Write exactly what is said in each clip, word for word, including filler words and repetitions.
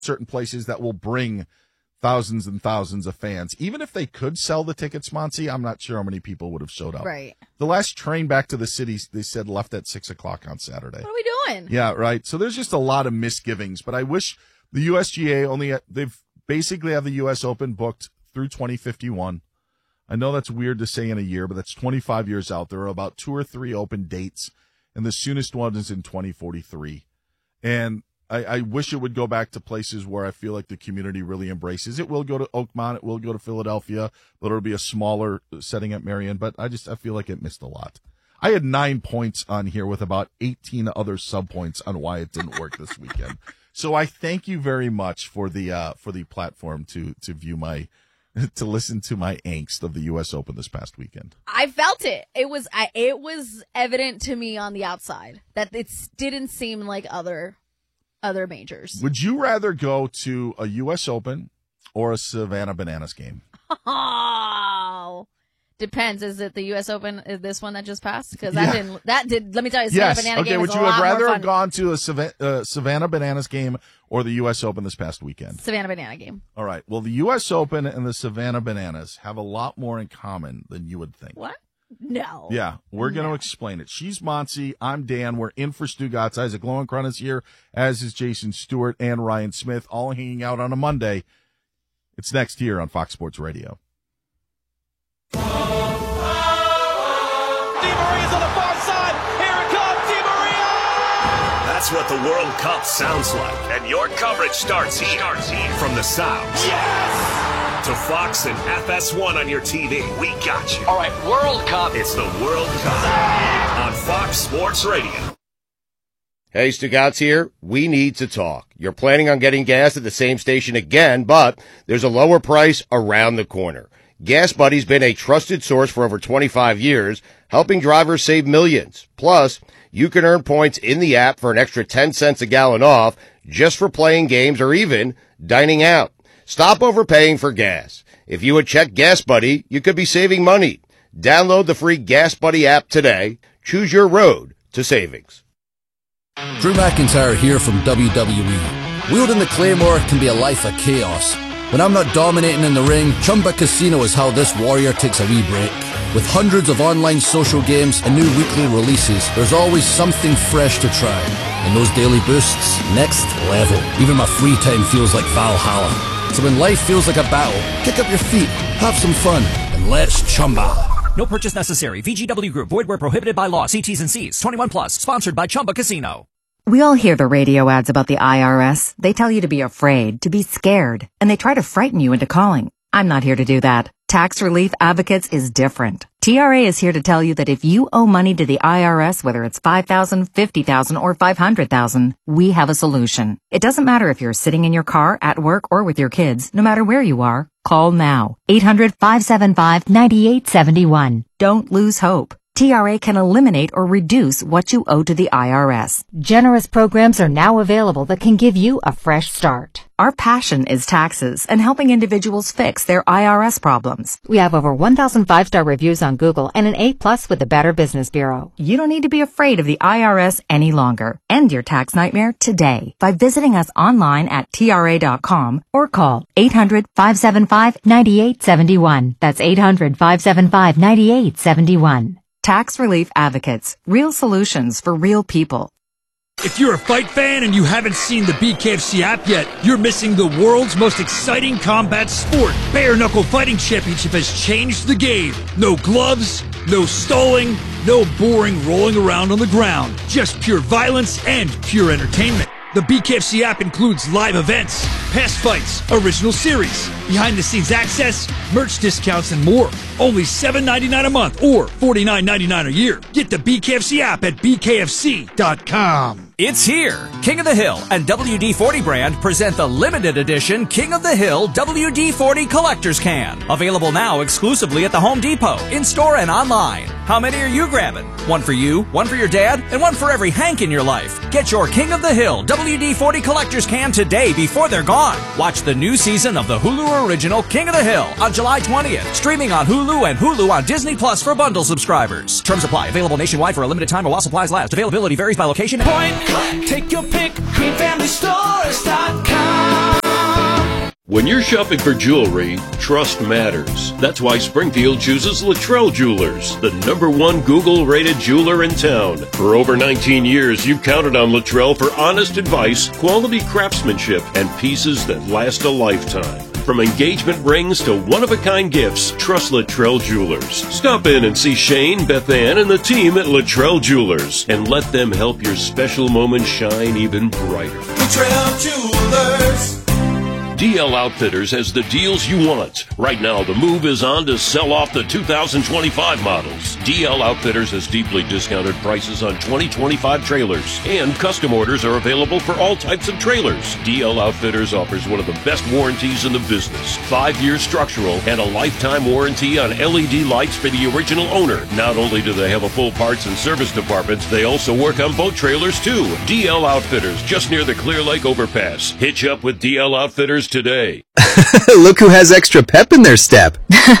certain places that will bring thousands and thousands of fans. Even if they could sell the tickets, Monty, I'm not sure how many people would have showed up. Right. The last train back to the city, they said, left at six o'clock on Saturday. What are we doing? Yeah, right. So there's just a lot of misgivings. But I wish the U S G A only, they've basically have the U S Open booked through twenty fifty-one. I know that's weird to say in a year, but that's twenty-five years out. There are about two or three open dates, and the soonest one is in twenty forty-three. And I, I wish it would go back to places where I feel like the community really embraces. It will go to Oakmont. It will go to Philadelphia, but it'll be a smaller setting at Marion. But I just I feel like it missed a lot. I had nine points on here with about eighteen other sub-points on why it didn't work this weekend. So I thank you very much for the uh, for the platform to to view my to listen to my angst of the U S Open this past weekend. I felt it. It was I, it was evident to me on the outside that it didn't seem like other other majors. Would you rather go to a U S Open or a Savannah Bananas game? Oh, depends. Is it the U S Open? Is this one that just passed? Because Yeah. that didn't. That did. Let me tell you, Savannah Yes. Banana Okay. game Would is you a lot have rather more have fun. gone to a Sav- uh, Savannah Bananas game or the U S Open this past weekend? Savannah Banana game. All right. Well, the U S Open and the Savannah Bananas have a lot more in common than you would think. What? No. Yeah, we're going to No. explain it. She's Monty. I'm Dan. We're in for Stugatz. Isaac Lowenkron is here, as is Jason Stewart and Ryan Smith, all hanging out on a Monday. It's next here on Fox Sports Radio. Di Maria's on the far side. Here it comes, Di Maria! That's what the World Cup sounds like. And your coverage starts here. Starts here. From the South. Yes! To Fox and F S one on your T V. We got you. All right, World Cup. It's the World Cup on Fox Sports Radio. Hey, Stugatz here. We need to talk. You're planning on getting gas at the same station again, but there's a lower price around the corner. Gas Buddy's been a trusted source for over twenty-five years, helping drivers save millions. Plus, you can earn points in the app for an extra ten cents a gallon off just for playing games or even dining out. Stop overpaying for gas. If you would check Gas Buddy, you could be saving money. Download the free Gas Buddy app today. Choose your road to savings. Drew McIntyre here from W W E. Wielding the Claymore can be a life of chaos. When I'm not dominating in the ring, Chumba Casino is how this warrior takes a wee break. With hundreds of online social games and new weekly releases, there's always something fresh to try. And those daily boosts, next level. Even my free time feels like Valhalla. So when life feels like a battle, kick up your feet, have some fun, and let's Chumba. No purchase necessary. V G W Group. Void where prohibited by law. See T's and C's. twenty-one plus. Sponsored by Chumba Casino. We all hear the radio ads about the I R S. They tell you to be afraid, to be scared, and they try to frighten you into calling. I'm not here to do that. Tax Relief Advocates is different. T R A is here to tell you that if you owe money to the I R S, whether it's five thousand dollars, fifty thousand dollars, or five hundred thousand dollars, we have a solution. It doesn't matter if you're sitting in your car, at work, or with your kids. No matter where you are, call now. eight hundred, five seven five, nine eight seven one. Don't lose hope. T R A can eliminate or reduce what you owe to the I R S. Generous programs are now available that can give you a fresh start. Our passion is taxes and helping individuals fix their I R S problems. We have over one thousand five-star reviews on Google and an A plus with the Better Business Bureau. You don't need to be afraid of the I R S any longer. End your tax nightmare today by visiting us online at T R A dot com or call eight hundred, five seven five, nine eight seven one. That's eight hundred, five seven five, nine eight seven one. Tax Relief Advocates. Real solutions for real people. If you're a fight fan and you haven't seen the B K F C app yet, you're missing the world's most exciting combat sport. Bare Knuckle Fighting Championship has changed the game. No gloves, no stalling, no boring rolling around on the ground. Just pure violence and pure entertainment. The B K F C app includes live events, past fights, original series, behind-the-scenes access, merch discounts, and more. Only seven ninety-nine a month or forty-nine ninety-nine a year. Get the B K F C app at B K F C dot com. It's here. King of the Hill and W D forty brand present the limited edition King of the Hill W D forty Collector's Can. Available now exclusively at the Home Depot, in-store and online. How many are you grabbing? One for you, one for your dad, and one for every Hank in your life. Get your King of the Hill W D forty Collector's Can today before they're gone. Watch the new season of the Hulu original King of the Hill on July twentieth. Streaming on Hulu and Hulu on Disney Plus for bundle subscribers. Terms apply. Available nationwide for a limited time or while supplies last. Availability varies by location. Point, click, take your pick, green family stores dot com. When you're shopping for jewelry, trust matters. That's why Springfield chooses Luttrell Jewelers, the number one Google-rated jeweler in town. For over nineteen years, you've counted on Luttrell for honest advice, quality craftsmanship, and pieces that last a lifetime. From engagement rings to one-of-a-kind gifts, trust Luttrell Jewelers. Stop in and see Shane, Beth Ann, and the team at Luttrell Jewelers, and let them help your special moments shine even brighter. Luttrell Jewelers. D L Outfitters has the deals you want. Right now, the move is on to sell off the two thousand twenty-five models. D L Outfitters has deeply discounted prices on twenty twenty-five trailers, and custom orders are available for all types of trailers. D L Outfitters offers one of the best warranties in the business. Five-year structural and a lifetime warranty on L E D lights for the original owner. Not only do they have a full parts and service department, they also work on boat trailers too. D L Outfitters, just near the Clear Lake overpass. Hitch up with D L Outfitters today. Look who has extra pep in their step.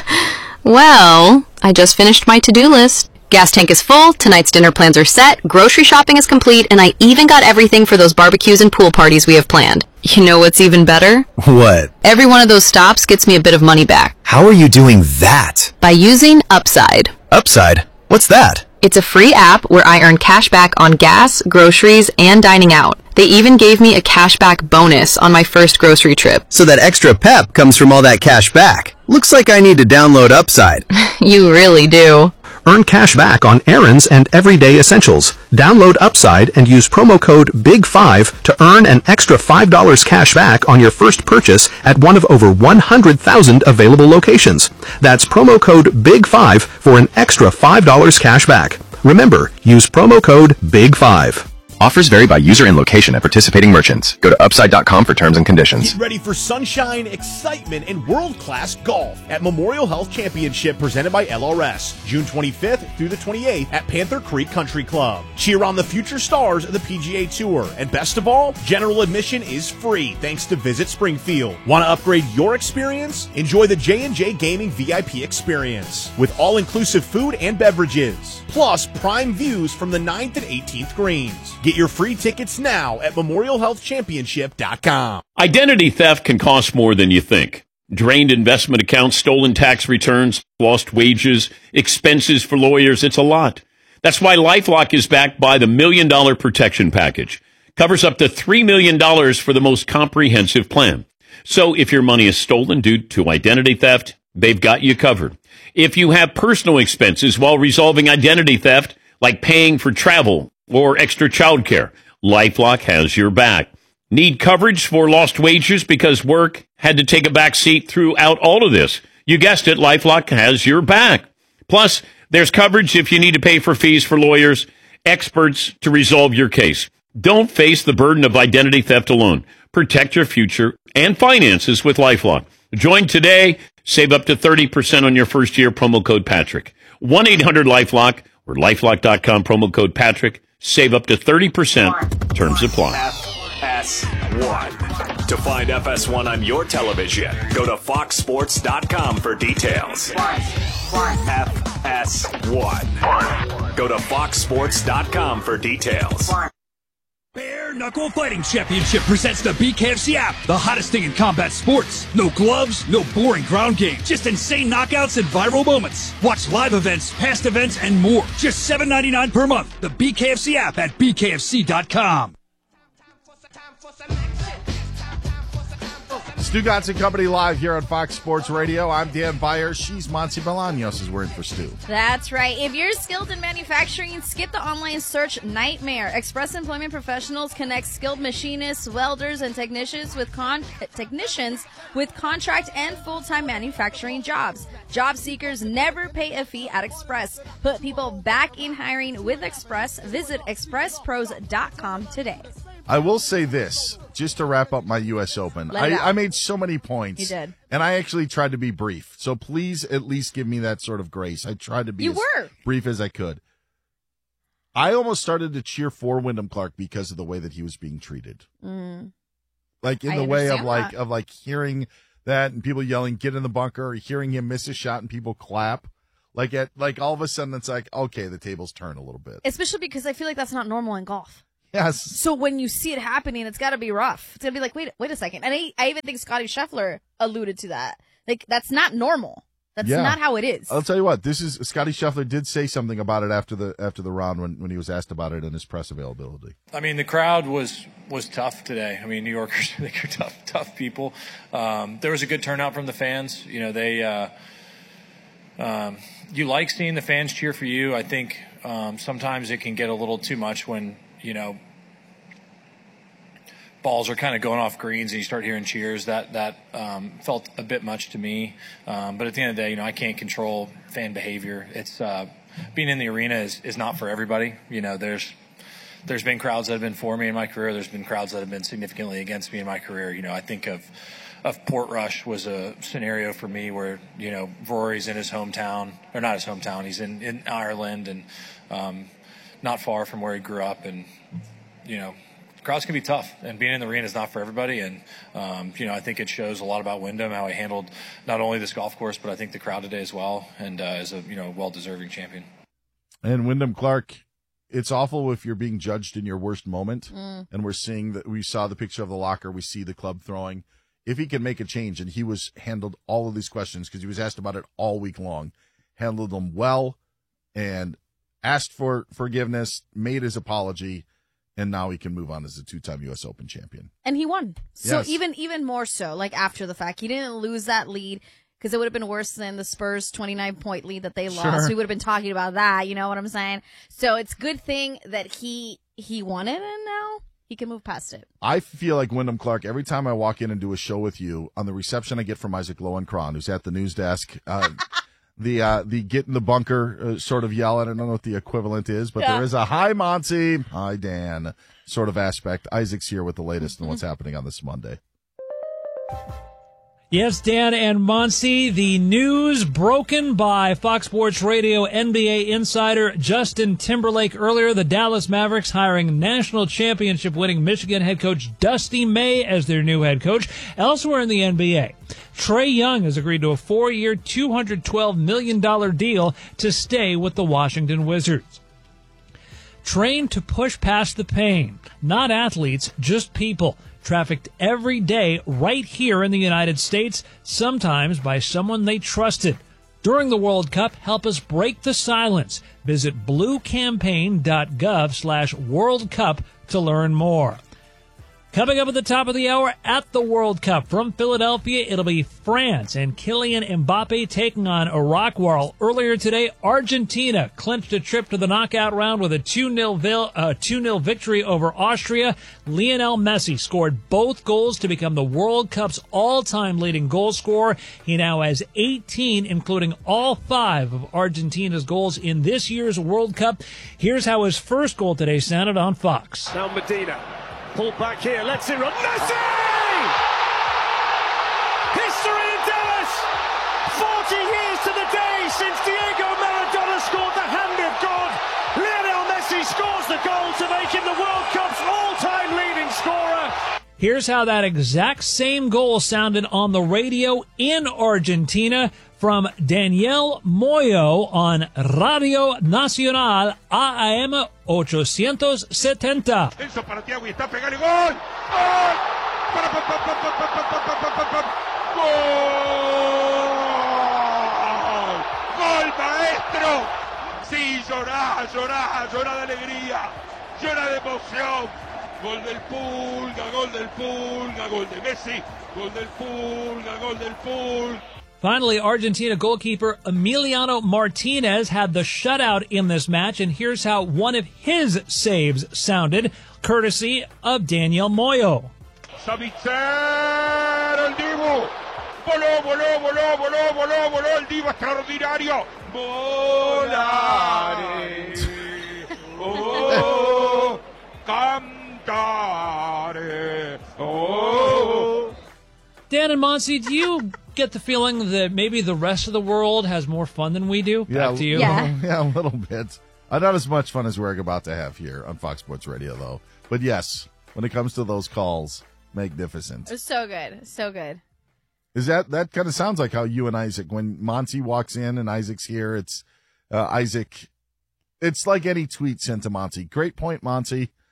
Well, I just finished my to-do list. Gas tank is full, tonight's dinner plans are set, grocery shopping is complete, and I even got everything for those barbecues and pool parties we have planned. You know what's even better? What? Every one of those stops gets me a bit of money back. How are you doing that? By using Upside. Upside? What's that? It's a free app where I earn cash back on gas, groceries, and dining out. They even gave me a cashback bonus on my first grocery trip. So that extra pep comes from all that cash back. Looks like I need to download Upside. You really do. Earn cash back on errands and everyday essentials. Download Upside and use promo code big five to earn an extra five dollars cash back on your first purchase at one of over one hundred thousand available locations. That's promo code big five for an extra five dollars cash back. Remember, use promo code big five. Offers vary by user and location at participating merchants. Go to upside dot com for terms and conditions. Get ready for sunshine, excitement, and world-class golf at Memorial Health Championship presented by L R S, June twenty-fifth through the twenty-eighth at Panther Creek Country Club. Cheer on the future stars of the P G A Tour. And best of all, general admission is free thanks to Visit Springfield. Want to upgrade your experience? Enjoy the J and J Gaming V I P experience with all-inclusive food and beverages, plus prime views from the ninth and eighteenth greens. Get your free tickets now at memorial health championship dot com. Identity theft can cost more than you think. Drained investment accounts, stolen tax returns, lost wages, expenses for lawyers, it's a lot. That's why LifeLock is backed by the Million Dollar Protection Package. Covers up to three million dollars for the most comprehensive plan. So if your money is stolen due to identity theft, they've got you covered. If you have personal expenses while resolving identity theft, like paying for travel or extra childcare, LifeLock has your back. Need coverage for lost wages because work had to take a back seat throughout all of this? You guessed it, LifeLock has your back. Plus, there's coverage if you need to pay for fees for lawyers, experts to resolve your case. Don't face the burden of identity theft alone. Protect your future and finances with LifeLock. Join today. Save up to thirty percent on your first year. Promo code Patrick. one eight hundred LifeLock or lifelock dot com. Promo code Patrick. Save up to thirty percent. Terms apply. F S one. To find F S one on your television, go to fox sports dot com for details. F S one. Go to fox sports dot com for details. Bare Knuckle Fighting Championship presents the B K F C app, the hottest thing in combat sports. No gloves, no boring ground game, just insane knockouts and viral moments. Watch live events, past events, and more. Just seven ninety-nine per month. The B K F C app at b k f c dot com. Stu Gatz and Company live here on Fox Sports Radio. I'm Dan Beyer. She's Monty Bolaños, as we're in for Stu. That's right. If you're skilled in manufacturing, skip the online search nightmare. Express Employment Professionals connects skilled machinists, welders, and technicians with con- technicians with contract and full-time manufacturing jobs. Job seekers never pay a fee at Express. Put people back in hiring with Express. Visit express pros dot com today. I will say this, just to wrap up my U S Open. I, I made so many points. You did. And I actually tried to be brief. So please at least give me that sort of grace. I tried to be you as were. brief as I could. I almost started to cheer for Wyndham Clark because of the way that he was being treated. Mm. Like in I the way of like that. of like hearing that and people yelling, get in the bunker, or hearing him miss a shot and people clap. Like at like all of a sudden it's like, okay, the tables turn a little bit. Especially because I feel like that's not normal in golf. Yes. So when you see it happening, it's got to be rough. It's going to be like, wait, wait a second. And I, I even think Scotty Scheffler alluded to that. Like, that's not normal. That's Yeah. not how it is. I'll tell you what. This is Scotty Scheffler did say something about it after the after the round when, when he was asked about it in his press availability. I mean, the crowd was was tough today. I mean, New Yorkers, they're tough, tough people. Um, there was a good turnout from the fans. You know, they uh, um, you like seeing the fans cheer for you. I think um, sometimes it can get a little too much when, you know, balls are kind of going off greens and you start hearing cheers. That that um, felt a bit much to me. Um, but at the end of the day, you know, I can't control fan behavior. It's uh, being in the arena is, is not for everybody. You know, there's there's been crowds that have been for me in my career. There's been crowds that have been significantly against me in my career. You know, I think of of Portrush was a scenario for me where, you know, Rory's in his hometown, or not his hometown. He's in, in Ireland and um, not far from where he grew up. And, you know, crowds can be tough, and being in the arena is not for everybody. And, um, you know, I think it shows a lot about Wyndham, how he handled not only this golf course, but I think the crowd today as well, and uh, is a, you know, well-deserving champion. And Wyndham Clark, it's awful if you're being judged in your worst moment. Mm. And we're seeing that we saw the picture of the locker. We see the club throwing. If he can make a change, and he was handled all of these questions because he was asked about it all week long, handled them well and asked for forgiveness, made his apology. And now he can move on as a two-time U S Open champion. And he won. So Yes. even even more so, like after the fact, he didn't lose that lead because it would have been worse than the Spurs twenty-nine point lead that they lost. Sure. We would have been talking about that. You know what I'm saying? So it's a good thing that he he won it, and now he can move past it. I feel like Wyndham Clark, every time I walk in and do a show with you, on the reception I get from Isaac Lowenkron, who's at the news desk, uh, the uh, the get in the bunker uh, sort of yell. I don't know what the equivalent is, but Yeah. there is a hi, Monty, hi, Dan sort of aspect. Isaac's here with the latest on what's happening on this Monday. Yes, Dan and Monsi, the news broken by Fox Sports Radio N B A insider Justin Timberlake earlier. The Dallas Mavericks hiring national championship winning Michigan head coach Dusty May as their new head coach. Elsewhere in the N B A, Trae Young has agreed to a four-year, two hundred twelve million dollars deal to stay with the Washington Wizards. Trained to push past the pain. Not athletes, just people. Trafficked every day right here in the United States, sometimes by someone they trusted. During the World Cup, help us break the silence. Visit bluecampaign.gov slash World Cup to learn more. Coming up at the top of the hour at the World Cup from Philadelphia, it'll be France and Kylian Mbappe taking on Iraq, while earlier today, Argentina clinched a trip to the knockout round with a two nil vil- uh, two nil victory over Austria. Lionel Messi scored both goals to become the World Cup's all-time leading goal scorer. He now has eighteen, including all five of Argentina's goals in this year's World Cup. Here's how his first goal today sounded on Fox. Now Medina. Pulled back here, lets it run. Messi! History in Dallas! forty years to the day since Diego Maradona scored the hand of God. Lionel Messi scores the goal to make him the World Cup's all-time leading scorer. Here's how that exact same goal sounded on the radio in Argentina from Daniel Moyo on Radio Nacional A M eight seventy. Enzo para Thiago y está pegando gol. Gol. Para, pa, pa, pa, pa, pa, pa, pa, pa, pa, pa. Gol. Gol, maestro. Sí, llorá, llorá, llorá de alegría. Llorá de emoción. Gol del Pulga, gol del Pulga, gol de Messi. Gol del Pulga, gol del Pulga. Finally, Argentina goalkeeper Emiliano Martinez had the shutout in this match, and here's how one of his saves sounded, courtesy of Daniel Moyo. Savitzer, el Dibu. Voló, voló, voló, voló, voló, voló, el Dibu extraordinario. Volare. Oh, cantare. Oh. Dan and Monsi, do you get the feeling that maybe the rest of the world has more fun than we do? Yeah, Back to you. Yeah. yeah, a little bit. Uh, not as much fun as we're about to have here on Fox Sports Radio, though. But yes, when it comes to those calls, magnificent. It was so good. So good. Is that that kind of sounds like how you and Isaac, when Monty walks in and Isaac's here, it's uh, Isaac. It's like any tweet sent to Monty. Great point, Monty.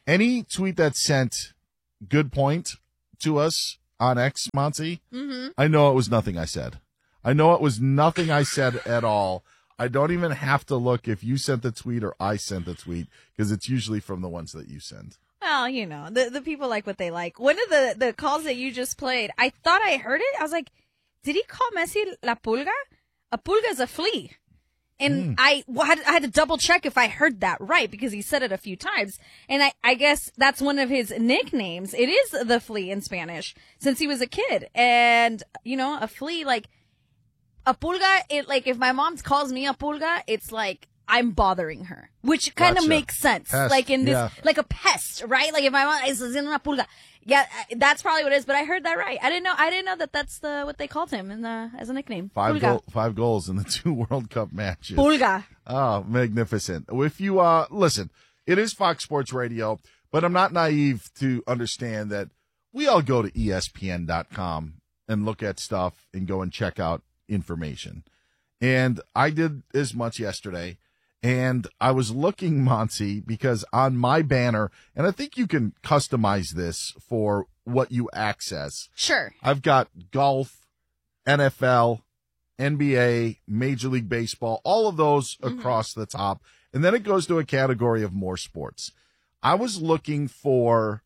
any tweet that sent good point to us on X, Monty, Mm-hmm. I know it was nothing I said. I know it was nothing I said at all. I don't even have to look if you sent the tweet or I sent the tweet because it's usually from the ones that you send. Well, you know, the the people like what they like. One of the, the calls that you just played, I thought I heard it. I was like, did he call Messi la pulga? A pulga is a flea. And mm. I, well, had, I had to double check if I heard that right because he said it a few times. And I, I guess that's one of his nicknames. It is the flea in Spanish since he was a kid. And, you know, a flea, like, a pulga, it, like, if my mom calls me a pulga, it's like I'm bothering her, which kind of Gotcha. makes sense. Pest, like in this, yeah. like a pest, right? Like if my mom is in una pulga. Yeah, that's probably what it is, but I heard that right. I didn't know, I didn't know that that's the, what they called him in the, as a nickname. Five, Pulga. goal, five goals in the two World Cup matches. Pulga. Oh, magnificent. If you, uh, listen, it is Fox Sports Radio, but I'm not naive to understand that we all go to E S P N dot com and look at stuff and go and check out information. And I did as much yesterday. And I was looking, Monty, because on my banner, and I think you can customize this for what you access. Sure. I've got golf, N F L, N B A, Major League Baseball, all of those Mm-hmm. across the top. And then it goes to a category of more sports. I was looking for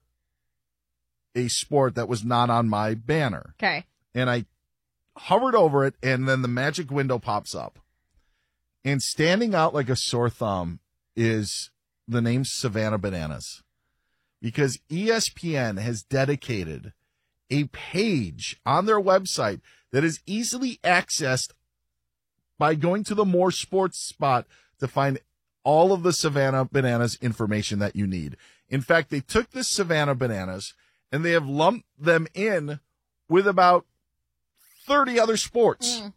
a sport that was not on my banner. Okay. And I hovered over it, and then the magic window pops up. And standing out like a sore thumb is the name Savannah Bananas, because E S P N has dedicated a page on their website that is easily accessed by going to the More Sports spot to find all of the Savannah Bananas information that you need. In fact, they took the Savannah Bananas and they have lumped them in with about thirty other sports. Mm.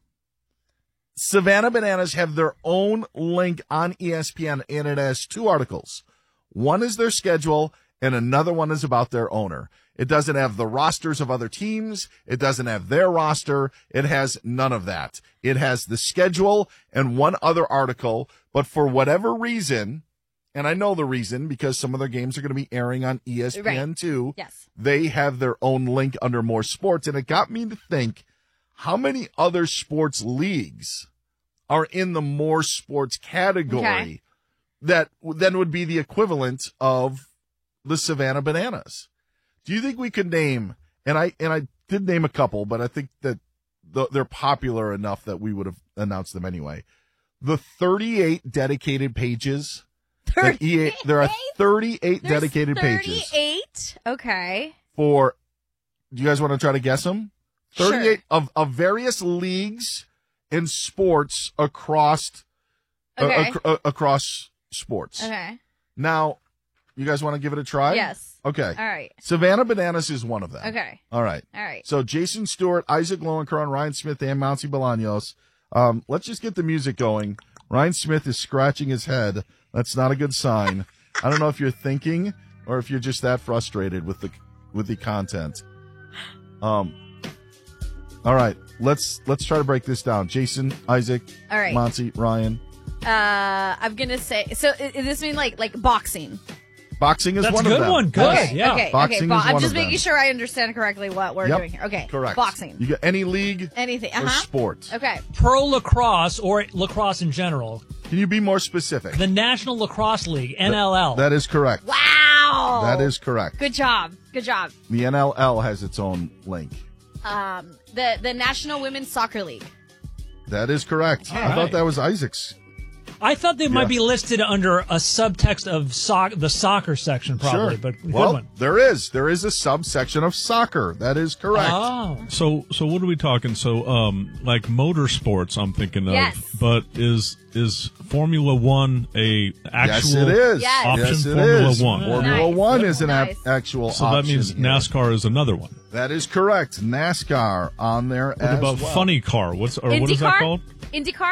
Savannah Bananas have their own link on E S P N, and it has two articles. One is their schedule, and another one is about their owner. It doesn't have the rosters of other teams. It doesn't have their roster. It has none of that. It has the schedule and one other article, but for whatever reason, and I know the reason because some of their games are going to be airing on E S P N Right. too. Yes. They have their own link under More Sports, and it got me to think, how many other sports leagues are in the More Sports category Okay. that then would be the equivalent of the Savannah Bananas? Do you think we could name, and I and I did name a couple, but I think that the, they're popular enough that we would have announced them anyway. The thirty-eight dedicated pages. that E A, there are thirty-eight There's dedicated pages thirty-eight. Okay. for, do you guys want to try to guess them? Sure. thirty-eight of, of various leagues and sports across uh, Okay. ac- uh, across sports. Okay. Now, you guys want to give it a try? Yes. Okay. All right. Savannah Bananas is one of them. Okay. All right. All right. So Jason Stewart, Isaac Lowenkron, Ryan Smith, and Mouncy Bolaños. Um, let's just get the music going. Ryan Smith is scratching his head. That's not a good sign. I don't know if you're thinking or if you're just that frustrated with the with the content. Um. All right. Let's let's try to break this down. Jason, Isaac, All right. Monty, Ryan. Uh, I'm gonna say. So, i- does this mean like like boxing? Boxing is That's one a good of them. one. Good. Yes. Yeah. Okay. Boxing okay. is Bo- one I'm of just them. making sure I understand correctly what we're Yep. doing here. Okay. Correct. Boxing. You got any league Anything. Uh or huh. sport? Okay. Pro lacrosse or lacrosse in general. Can you be more specific? The National Lacrosse League, N L L. That is correct. Wow. That is correct. Good job. Good job. The N L L has its own link. Um, the the National Women's Soccer League. That is correct. All I thought right. that was Isaac's. I thought they Yeah. might be listed under a subtext of soc- the soccer section, probably, Sure. but good well, one. there is. There is a subsection of soccer. That is correct. Oh. So, so what are we talking? So, um, like motorsports, I'm thinking of. Yes. But is is Formula One a actual yes, it is. Yes. option? Yes, it Formula is. One. Formula Nice. One is an ap- Nice. actual So option. that means here. NASCAR is another one. That is correct. NASCAR on there What as about well. funny car? What's or what is that IndyCar? called? IndyCar.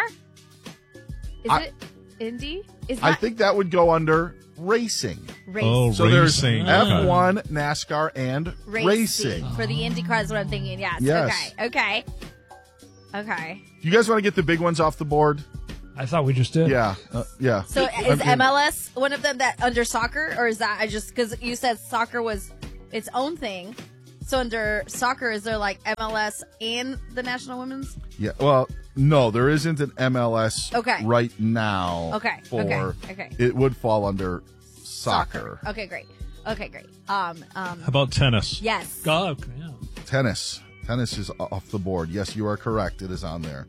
Is I- it Indy? Is I that think that would go under racing. race? Oh, So there's racing. F one, NASCAR, and Racing. racing. For the IndyCar is what I'm thinking. Yes. Yes. Okay. Okay. Okay. You guys want to get the big ones off the board? I thought we just did. Yeah, uh, yeah. So I is mean, M L S one of them that under soccer, or is that I just because you said soccer was its own thing? So under soccer, is there like M L S and the National Women's? Yeah. Well, no, there isn't an M L S Okay. right now. Okay, For okay, okay. It would fall under soccer. Okay, great. Okay, great. Um, um. How about tennis? Yes. God, yeah. Tennis. Tennis is off the board. Yes, you are correct. It is on there.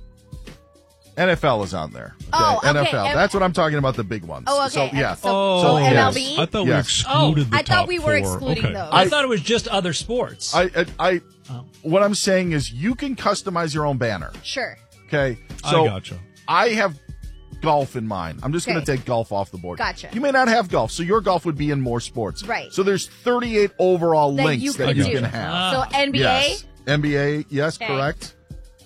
N F L is on there. Okay? Oh, okay. N F L. M- That's what I'm talking about, the big ones. Oh, okay. So, yeah. So, Oh, so yes. M L B? I thought we Yes. excluded Oh, the I top thought we were four. excluding Okay. those. I, I- thought it was just other sports. I, I, I Oh. what I'm saying is you can customize your own banner. Sure. Okay. I So gotcha. I have golf in mind. I'm just going Okay. to take golf off the board. Gotcha. You may not have golf, so your golf would be in more sports. Right. So there's thirty-eight overall That links you that could you do. can have. Ah. So N B A, Yes. N B A, yes, Okay. correct.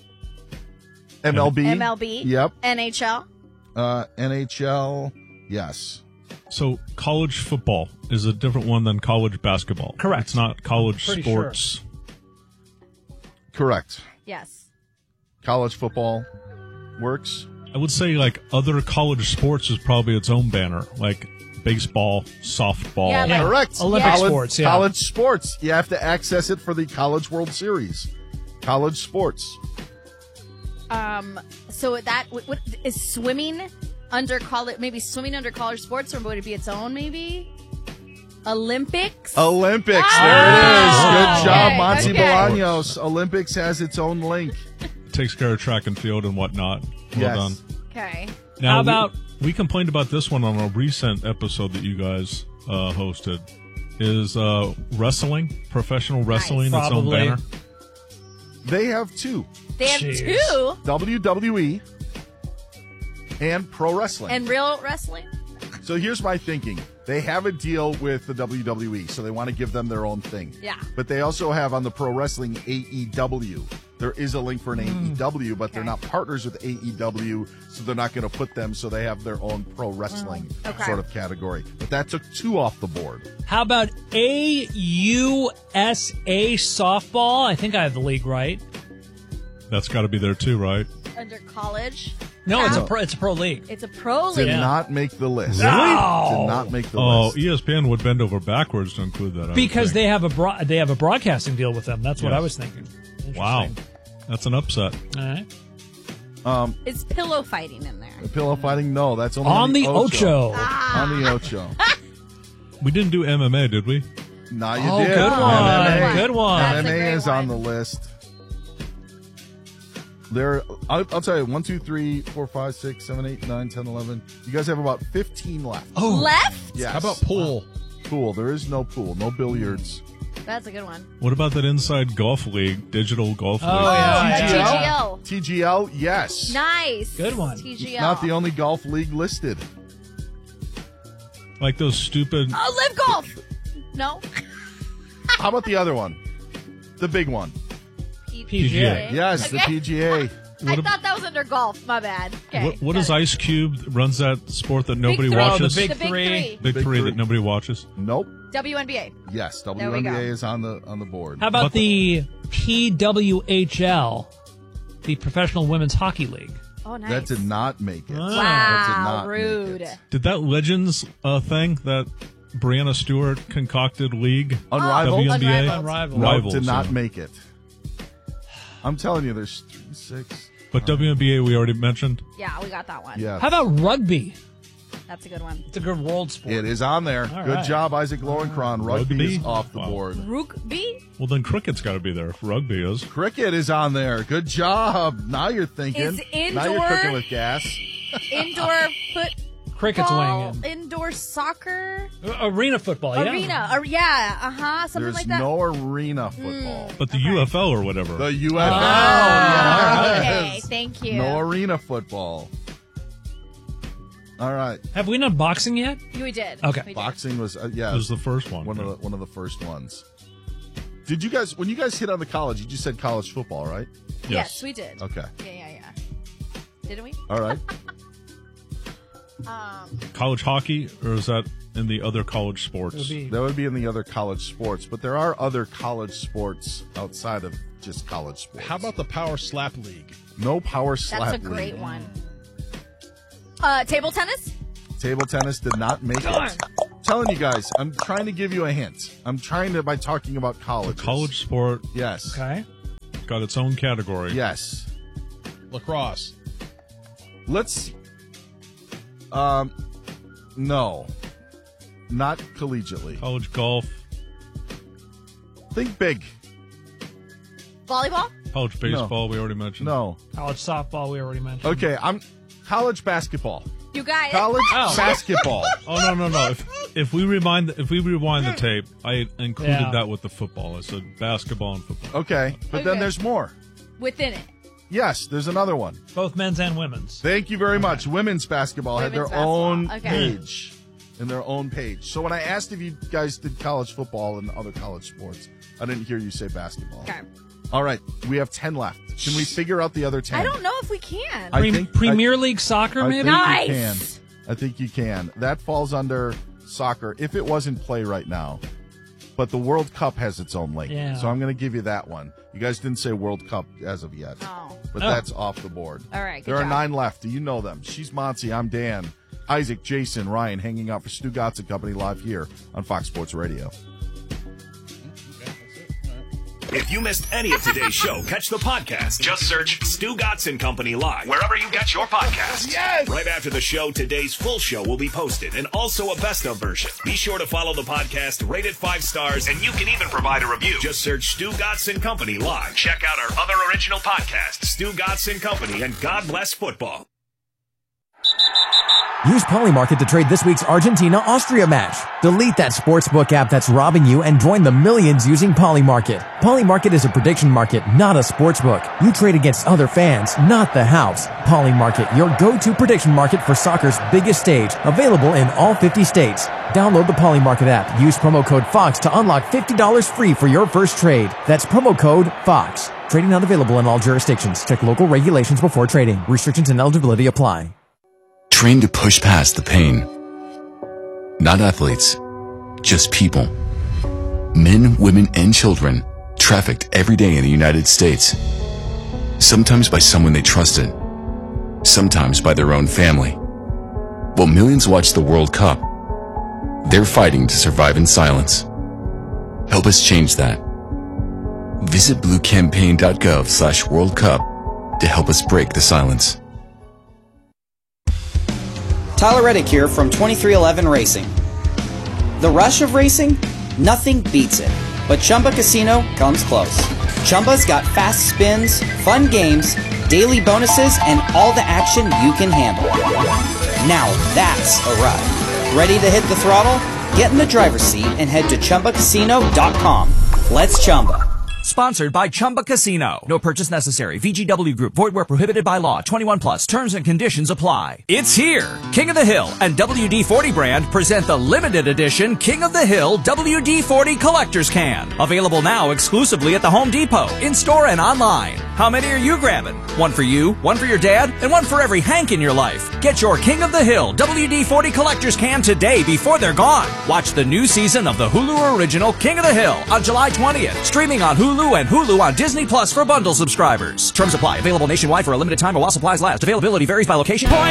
M L B. M L B, Yep. N H L. Uh, N H L, yes. So college football is a different one than college basketball. Correct. It's not college Pretty sports. Correct. Yes. College football works. I would say like other college sports is probably its own banner, like baseball, softball. Yeah, like- Correct. Olympic college, sports, yeah. College sports. You have to access it for the College World Series. College sports. Um. So that what, what is swimming under college? Maybe swimming under college sports, or would it be its own? Maybe Olympics. Olympics. Ah! There it is. Good job, Okay, Monty okay. Bolaños. Olympics has its own link. Takes care of track and field and whatnot. Well Yes. done. Okay. Now, How about- we, we complained about this one on a recent episode that you guys uh, hosted. Is uh, wrestling, professional wrestling, its own Probably. banner? They have two. They have Jeez. two W W E and pro wrestling. and real wrestling. So here's my thinking. They have a deal with the W W E, so they want to give them their own thing. Yeah. But they also have on the pro wrestling A E W. There is a link for an A E W, but they're Okay. not partners with A E W, so they're not going to put them, so they have their own pro wrestling Okay. sort of category. But that took two off the board. How about A U S A softball? I think I have the league right. That's got to be there too, right? Under college. No, it's a No. pro, it's a pro league. It's a pro Did league. not make the list. Really? Did not make the Oh, list. E S P N would bend over backwards to include that. I would Because think. they have a bro- they have a broadcasting deal with them. That's what Yes. I was thinking. Wow, Interesting. that's an upset. All right. Um, It's pillow fighting in there. the pillow fighting, no, that's only On the Ocho. On the Ocho. We didn't do M M A, did we? No, you Oh, did. good one. M M A. Good one. That's a M M A great is on one. the list. There, I'll, I'll tell you, one, two, three, four, five, six, seven, eight, nine, ten, eleven. You guys have about fifteen left. Oh, Left? Yes. How about pool? Pool. There is no pool, no billiards. That's a good one. What about that inside golf league, digital golf Oh, league? yeah. T G yeah. L. T G L, yes. Nice. Good one. T G L. Not the only golf league listed. Like those stupid. Oh, live golf. No. How about the other one? The big one. P G A. Yes, the Okay. P G A. I thought that was under golf. My bad. Okay. What, what got is it. Ice Cube runs that sport that nobody three. watches? Oh, the big The big three. three. Big Big three three. that nobody watches. Nope. W N B A. Yes, There we W N B A go. is on the on the board. How about What the P W H L, the Professional Women's Hockey League? Oh, nice. That did not make it. Wow, That did Wow, not make rude. it. Did that Legends uh, thing that Brianna Stewart concocted league? Unrivaled? W N B A? Unrivaled. Unrivaled. No, Rivals, did not yeah. make it. I'm telling you, there's three, six. But W N B A we already mentioned. Yeah, we got that one. Yeah. How about rugby? That's a good one. It's a good world sport. It is on there. All Good right. job, Isaac Lowenkron. Rugby, Rugby? is off the Wow. board. Rugby? Well, then cricket's got to be there if rugby is. Cricket is on there. Good job. Now you're thinking. Is Now you're indoor- cooking with gas. Indoor Cricket's football? weighing in. Indoor soccer? Uh, Arena football, yeah. Arena. Or, yeah, uh-huh. Something There's like that. no arena football. But the U F L or whatever. The U F L. Oh, yes. okay. Thank you. No arena football. All right. Have we done boxing yet? We did. Okay. We did. Boxing was uh, yeah. It was the first one. one of the one of the first ones. Did you guys when you guys hit on the college? You just said college football, right? Yes. Yes. we did. Okay. Yeah, yeah, yeah. Didn't we? All right. Um, College hockey, or is that in the other college It would sports? be- That would be in the other college sports, but there are other college sports outside of just college sports. How about the Power Slap League? no power slap that's a great league? one. Uh, table tennis? Table tennis did not make Darn. it. I'm telling you guys, I'm trying to give you a hint. I'm trying to, by talking about college. College sport. Yes. Okay. Got its own category. Yes. Lacrosse. Let's, um, no. Not collegiately. College golf. Think big. Volleyball? College baseball, we already mentioned. No. College softball, we already mentioned. Okay, I'm college basketball. You got it. College Oh. basketball. Oh no no no! If, if we rewind if we rewind the tape, I included Yeah. that with the football. I said basketball and football. Okay, but then Okay. there's more. Within it. Yes, there's another one. Both men's and women's. Thank you very much. Women's basketball had Women's their basketball. own Okay. page. In their own page. So when I asked if you guys did college football and other college sports, I didn't hear you say basketball. Okay. All right, we have ten left. Can we figure out the other ten? I don't know if we can. I Pre- think- Premier I- League soccer, I maybe? think Nice. you can. I think you can. That falls under soccer if it was in play right now. But the World Cup has its own link. Yeah. So I'm going to give you that one. You guys didn't say World Cup as of yet. Oh. But Oh. that's off the board. All right, good There are job. nine left. Do you know them? She's Monty. I'm Dan. Isaac, Jason, Ryan hanging out for Stu Gotts and Company live here on Fox Sports Radio. If you missed any of today's show, catch the podcast. Just search Stu Gotts and Company Live wherever you get your podcasts. Yes! Right after the show, today's full show will be posted and also a best of version. Be sure to follow the podcast, rate it five stars, and you can even provide a review. Just search Stu Gotts and Company Live. Check out our other original podcasts, Stu Gotts and Company and God Bless Football. Use Polymarket to trade this week's Argentina-Austria match. Delete that sportsbook app that's robbing you and join the millions using Polymarket. Polymarket is a prediction market, not a sportsbook. You trade against other fans, not the house. Polymarket, your go-to prediction market for soccer's biggest stage. Available in all fifty states. Download the Polymarket app. Use promo code FOX to unlock fifty dollars free for your first trade. That's promo code FOX. Trading not available in all jurisdictions. Check local regulations before trading. Restrictions and eligibility apply. Train to push past the pain. Not athletes, just people. Men, women, and children trafficked every day in the United States. Sometimes by someone they trusted, sometimes by their own family. While millions watch the World Cup, they're fighting to survive in silence. Help us change that. Visit bluecampaign.gov slash World Cup to help us break the silence. Tyler Reddick here from twenty-three eleven Racing. The rush of racing? Nothing beats it. But Chumba Casino comes close. Chumba's got fast spins, fun games, daily bonuses, and all the action you can handle. Now that's a ride. Ready to hit the throttle? Get in the driver's seat and head to Chumba Casino dot com. Let's Chumba. Sponsored by Chumba Casino. No purchase necessary. V G W Group. Void where prohibited by law. twenty-one plus. Terms and conditions apply. It's here. King of the Hill and W D forty brand present the limited edition King of the Hill W D forty Collector's Can. Available now exclusively at the Home Depot, in-store and online. How many are you grabbing? One for you, one for your dad, and one for every Hank in your life. Get your King of the Hill W D forty Collector's Can today before they're gone. Watch the new season of the Hulu original King of the Hill on July twentieth. Streaming on Hulu and Hulu on Disney Plus for bundle subscribers. Terms apply. Available nationwide for a limited time or while supplies last. Availability varies by location.